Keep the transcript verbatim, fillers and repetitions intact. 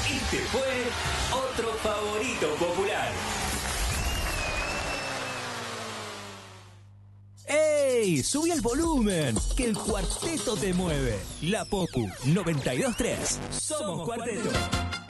Este fue otro favorito popular. ¡Ey! ¡Subí el volumen! Que el cuarteto te mueve. La Popu noventa y dos punto tres. Somos Cuarteto.